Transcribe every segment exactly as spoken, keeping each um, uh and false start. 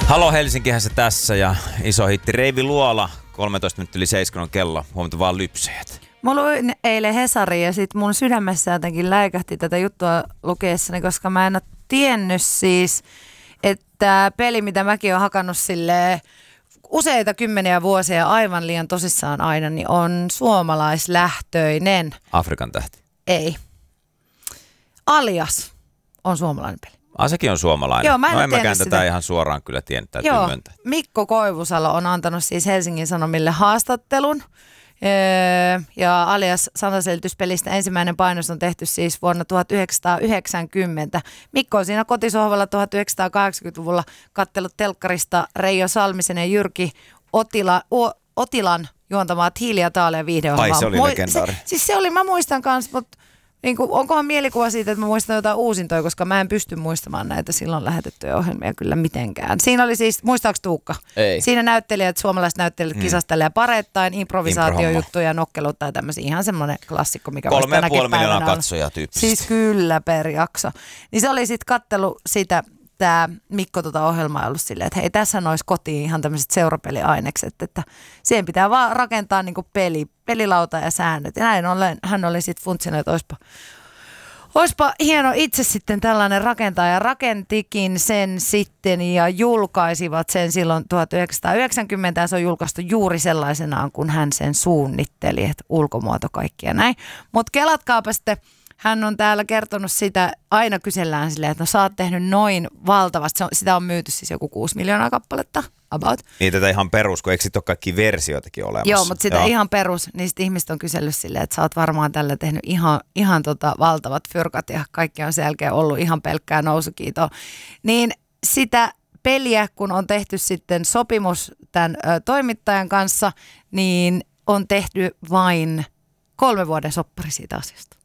Halo Helsinkihän se tässä ja iso hitti Reivi Luola, kolmetoista minuuttia yli seitsemän kello, huomenta vaan lypseet. Mä luin eilen Hesari ja sit mun sydämessä jotenkin läikähti tätä juttua lukeessani, koska mä en ole tiennyt siis, että peli, mitä mäkin oon hakannut silleen useita kymmeniä vuosia aivan liian tosissaan aina, niin on suomalaislähtöinen. Afrikan tähti. Ei. Alias on suomalainen peli. Ah, sekin on suomalainen. Joo, mä en no en mäkään sitä. tätä ihan suoraan kyllä tiennyt, täytyy Joo, myöntää. Mikko Koivusalo on antanut siis Helsingin Sanomille haastattelun. Öö, ja alias sanaselityspelistä ensimmäinen painos on tehty siis vuonna tuhatyhdeksänsataayhdeksänkymmentä. Mikko on siinä kotisohvalla tuhatyhdeksänsataakahdeksankymmentäluvulla kattellut telkkarista Reijo Salmisen ja Jyrki Otila, o, Otilan juontamaa Hiili ja Taalia viihdeohjelmaa. Ai se oli Moi, legendaari. Se, siis se oli, mä muistan kanssa, mutta niin kuin, onkohan mielikuva siitä, että mä muistan jotain uusintoja, koska mä en pysty muistamaan näitä silloin lähetettyjä ohjelmia kyllä mitenkään. Siinä oli siis, muistaaks Tuukka? Ei. Siinä näyttelijät, suomalaiset näyttelijät mm. kisastelee pareittain, improvisaatiojuttuja, nokkelutta ja tämmöisiä. Ihan semmoinen klassikko, mikä voisi Kolme ja tänäkin puoli päivänä miljoonaa olla. katsojaa tyyppisesti. Siis kyllä per jakso. Niin se oli sitten kattelu sitä, tämä Mikko tota ohjelmaa ollut silleen, että hei, tässä olisi kotiin ihan tämmöiset seurapeliainekset, että siihen pitää vaan rakentaa niinku peli, pelilauta ja säännöt. Ja näin ollen hän oli sitten funtsinut, että olisipa, olisipa hieno itse sitten tällainen rakentaja. Ja rakentikin sen sitten ja julkaisivat sen silloin tuhatyhdeksänsataayhdeksänkymmentä ja se on julkaistu juuri sellaisenaan, kun hän sen suunnitteli, että ulkomuoto kaikki ja näin. Mutta kelatkaapa sitten. Hän on täällä kertonut sitä, aina kysellään silleen, että no sä oot tehnyt noin valtavasti, se on, sitä on myyty siis joku kuusi miljoonaa kappaletta, about. Niin tätä ihan perus, kun eikö sit ole kaikki versioitakin olemassa? Joo, mutta sitä Joo. ihan perus, niin sitten ihmiset on kysellyt silleen, että sä oot varmaan tällä tehnyt ihan, ihan tota valtavat fyrkat ja kaikki on sen jälkeen ollut ihan pelkkää nousukiitoa. Niin sitä peliä, kun on tehty sitten sopimus tämän ö, toimittajan kanssa, niin on tehty vain kolme vuoden soppari siitä asiasta.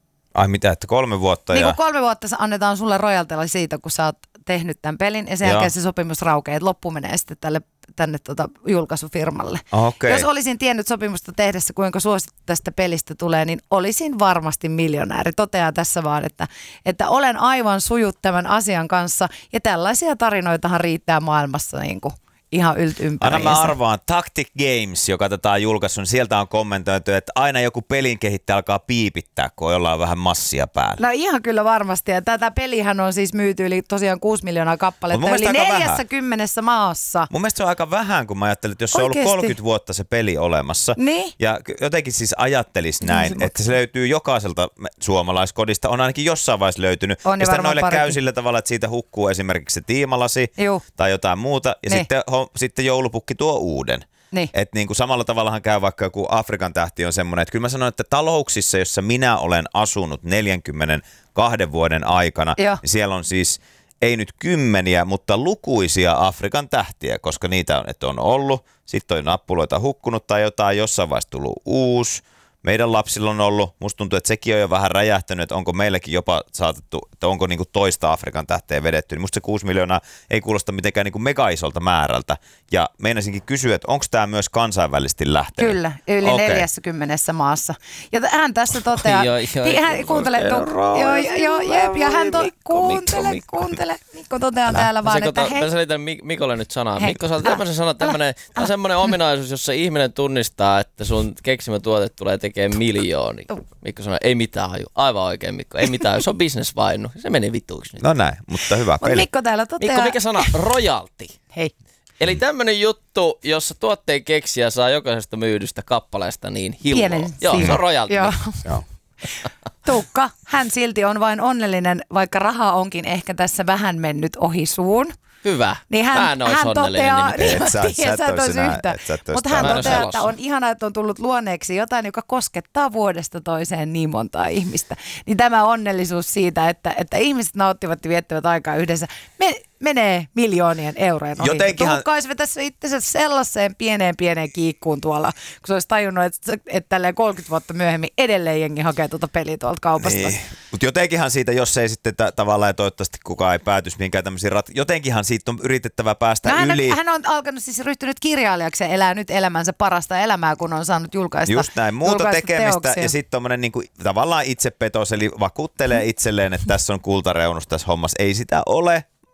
Ai mitä, että kolme vuotta Niin ja... kuin kolme vuotta annetaan sulle rojaltilla siitä, kun sä oot tehnyt tämän pelin ja sen Joo. jälkeen se sopimus raukeaa, että loppu menee sitten tälle, tänne tota julkaisufirmalle. Okay. Jos olisin tiennyt sopimusta tehdessä, kuinka suosittu tästä pelistä tulee, niin olisin varmasti miljonääri. Toteaa tässä vaan, että, että olen aivan sujut tämän asian kanssa ja tällaisia tarinoitahan riittää maailmassa niin kuin ihan ylt ympäriinsä. Anna mä arvaan, Tactic Games, joka tätä on julkaissut, niin sieltä on kommentoitu, että aina joku pelin kehittäjä alkaa piipittää, kun ollaan vähän massia päällä. No ihan kyllä varmasti. Ja tätä pelihän on siis myyty yli tosiaan kuusi miljoonaa kappaletta yli neljässäkymmenessä maassa. Mun mielestä se on aika vähän, kun mä ajattelin, että jos se on Oikeesti? ollut kolmekymmentä vuotta se peli olemassa. Niin? Ja jotenkin siis ajattelisi näin, Niin se että se löytyy jokaiselta suomalaiskodista. On ainakin jossain vaiheessa löytynyt. On, ja sitten varmaan noille parikin. käy sillä tavalla, että siitä hukkuu esimerkiksi se tiimalasi Juu. tai jotain muuta. Ja Niin. sitten, ho, sitten joulupukki tuo uuden. Niin. Että niin kuin samalla tavallahan käy vaikka joku Afrikan tähti on semmoinen, että kyllä mä sanon, että talouksissa, jossa minä olen asunut neljänkymmenenkahden vuoden aikana, Joo. niin siellä on siis ei nyt kymmeniä, mutta lukuisia Afrikan tähtiä, koska niitä on, että on ollut, sitten on nappuloita hukkunut tai jotain, jossain vaiheessa tullut uusi. Meidän lapsilla on ollut, musta tuntuu, että sekin on jo vähän räjähtänyt, että onko meilläkin jopa saatettu, että onko niinku toista Afrikan tähteä vedetty. Niin musta se kuusi miljoonaa ei kuulosta mitenkään niinku mega isolta määrältä. Ja meinasinkin kysyä, että onko tämä myös kansainvälisesti lähtenyt? Kyllä, yli Okei. neljässäkymmenessä maassa. Ja t- hän tässä toteaa, Joo, joo, niin hän joo, kuuntele, joo, to, joo, joo, jep, ja hän to, Mikko, kuuntele, Mikko, kuuntele, Mikko toteaa Älä. täällä vaan, Se, että kato, hei, mä selitän Mik- Mikolle nyt sanaa. Hei, Mikko, sä oot älä, tämmöisen sanan, tämmönen, tää on semmoinen ominaisuus, jossa ihminen tunnistaa, että sun keksimä tuote tulee tekemään miljoonia. Mikko sanoi, ei mitään haju. Aivan oikein, Mikko. Ei mitään, se on bisnesvainu. Se meni vituiksi nyt. No näin, mutta hyvä mutta peli. Mikko täällä toteaa, Mikko, mikä sana? Royalty. hei, Eli tämmönen juttu, jossa tuotteen keksijä saa jokaisesta myydystä kappaleesta niin hilloa. pienen Joo, se siivu. on royalty. Joo. Joo. Tuukka, hän silti on vain onnellinen, vaikka raha onkin ehkä tässä vähän mennyt ohi suun. Hyvä. Niin hän, Mä en ois hän onnellinen toteaa, nimittäin. Et sä- niin, sä et sä et ois ois enää- yhtä. et sä et ois Mutta hän täällä. Mä en toteaa, oo että selossa. on ihanaa, että on tullut luoneeksi jotain, joka koskettaa vuodesta toiseen niin montaa ihmistä. Niin tämä onnellisuus siitä, että, että ihmiset nauttivat ja viettävät aikaa yhdessä, me, menee miljoonien eurojen ohi. Jotenkinhan- Tuukka olisi vetäisi itsensä sellaiseen pieneen pieneen kiikkuun tuolla, kun se olisi tajunnut, että, että tälleen kolmekymmentä vuotta myöhemmin edelleen jengi hakee tuota peliä tuolta kaupasta. Niin. Mutta jotenkinhan siitä, jos ei sitten t- tavallaan ja toivottavasti kukaan ei päätyisi mihinkään tämmöisiin rat... Jotenkinhan siitä on yritettävä päästä No hän, yli. hän on alkanut siis ryhtynyt kirjailijaksi ja elää nyt elämänsä parasta elämää, kun on saanut julkaista Just näin, muuta julkaista tekemistä teoksia. ja sitten tommonen niinku, tavallaan itsepetos, eli vakuuttelee itselleen, että tässä on kultareunus tässä hommassa. Ei sitä ole,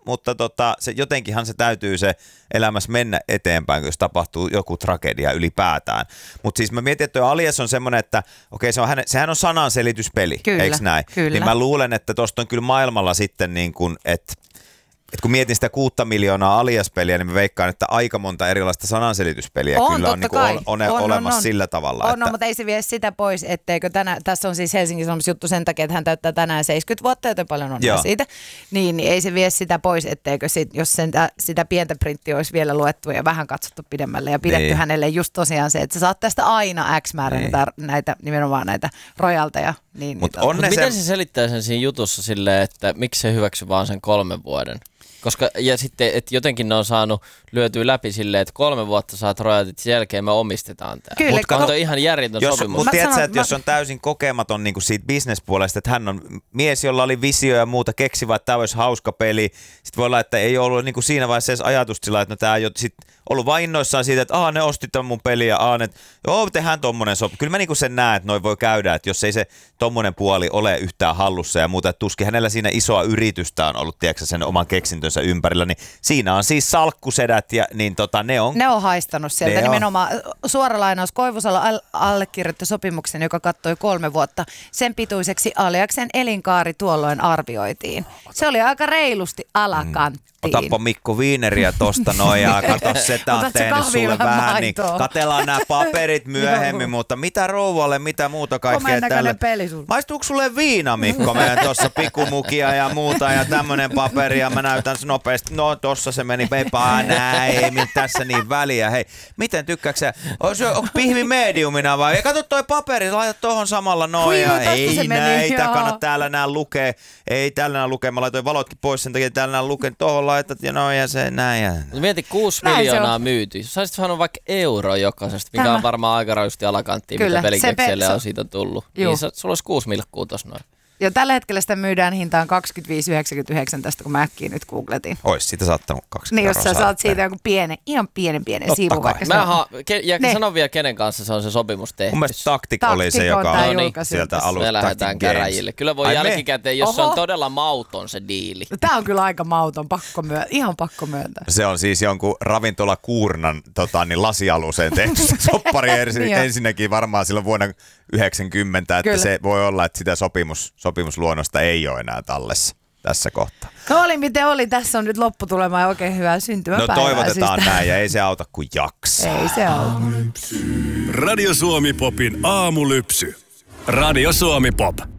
mutta tota, se, jotenkinhan se täytyy se elämässä mennä eteenpäin, jos tapahtuu joku tragedia ylipäätään. Mutta siis mä mietin, että tuo alias on semmoinen, että okei, se on häne, sehän on sananselityspeli, eikö näin? Kyllä. Niin mä luulen, että tosta on kyllä maailmalla sitten niin kuin, että Et kun mietin sitä kuutta miljoonaa aliaspeliä, niin mä veikkaan, että aika monta erilaista sananselityspeliä on, kyllä on, niin kai. on, on, on olemassa on, on. sillä tavalla. On, että... no, mutta ei se vie sitä pois, etteikö tänä, tässä on siis Helsingin Sanomissa juttu sen takia, että hän täyttää tänään seitsemänkymmentä vuotta, joten paljon on siitä. Niin, niin ei se vie sitä pois, etteikö sit, jos sen, sitä pientä printtiä olisi vielä luettu ja vähän katsottu pidemmälle ja pidetty niin. hänelle just tosiaan se, että sä saat tästä aina X määrä niin. näitä, näitä, nimenomaan näitä rojalteja. Niin, Mut niin, Mut miten se selittää sen siinä jutussa silleen, että miksi se hyväksy vaan sen kolmen vuoden? Koska, ja sitten, että jotenkin ne on saanut lyötyä läpi silleen, että kolme vuotta saat royaltit, sen jälkeen me omistetaan tämä. Kyllä, mutta on ihan järjetön sopimus. Mutta tiedätkö, sanon, että mä... jos on täysin kokematon niin kuin siitä bisnespuolesta, että hän on mies, jolla oli visio ja muuta, keksivä, että tämä olisi hauska peli. Sitten voi olla, että ei ollut niin kuin siinä vaiheessa edes ajatusta sillä, että no tämä ei ole sit ollut vain innoissaan siitä, että aah, ne osti tämän mun peliä, ja aah, että joo, tehdään tommonen sopimus. Kyllä mä niin kuin sen näen, että noin voi käydä, että jos ei se tommonen puoli ole yhtään hallussa ja muuta, että tuskin hänellä siinä isoa yritystä on ollut, tiedätkö, sen oman keksintönsä ympärillä, niin siinä on siis salkkusedät ja niin tota, ne on... Ne on haistanut sieltä ne nimenomaan. On. Suora lainaus, Koivusalo al- allekirjoitti sopimuksen, joka kattoi kolme vuotta. Sen pituiseksi aliaksen elinkaari tuolloin arvioitiin. Se oli aika reilusti alakanttiin. Otappa Mikko viineriä tosta noin ja kato, se tää on tehnyt sulle vähän, niin katellaan nämä paperit myöhemmin, mutta mitä rouvalle, mitä muuta kaikkea tälle. Maistuuko sulle viina, Mikko? Meidän tuossa pikumukia ja muuta ja tämmönen paperi ja mä näytän se nopeasti. No tossa se meni, peipaa näin, ei mit tässä niin väliä. Hei, miten tykkääksä sä? Onko pihvi mediumina vai? Ja kato toi paperi, laita tohon samalla noin. Ja ei näitä kannata täällä nää lukee. Ei täällä nää lukee. Mä laitoin valotkin pois sen takia, että täällä nää lukee. Tohon laitat ja noin ja se näin. Ja... Mieti, kuusi miljoonaa myyty. Jos saisit saanut vaikka euro jokaisesta, mikä Tämä. on varmaan aika rajusti alakanttiin, mitä pelikekselle pe- on siitä tullut. Juu. Niin sulla olisi kuusi milkkuu tossa noin. Ja tällä hetkellä sitä myydään hintaan kaksikymmentäviisi yhdeksänkymmentäyhdeksän tästä, kun mä äkkiä nyt googletin. Ois, siitä saattanut kaksi Niin, jos sä saat siitä joku pienen, ihan pienen pienen siivun vaikka. Mä ha- ke- ja ne. Sanon vielä, kenen kanssa se on se sopimus tehty. Mun mielestä Tactic oli se, joka on no niin, sieltä alusta. Me lähdetään käräjille. Kyllä voi Ai jälkikäteen, me? jos Oho. on todella mauton se diili. Tää on kyllä aika mauton, pakko myö- ihan pakko myöntää. Se on siis jonkun ravintola Kuurnan tota, niin lasialuseen tehty soppari ensin, ensinnäkin varmaan silloin vuonna yhdeksänkymmentä, että kyllä. se voi olla, että sitä sopimus, sopimusluonnosta ei ole enää tallessa tässä kohtaa. Oli miten oli, tässä on nyt lopputulema ja oikein hyvää syntymäpäivää. No toivotetaan siis näin ja ei se auta kuin jaksaa. Ei se auta. Radio Suomi Popin aamulypsy. Radio Suomi Pop.